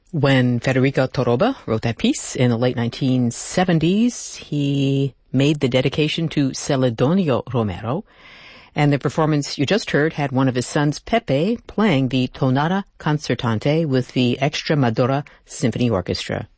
When Federico Toroba wrote that piece in the late 1970s, he made the dedication to Celedonio Romero, and the performance you just heard had one of his sons, Pepe, playing the Tonata Concertante with the Extremadura Symphony Orchestra.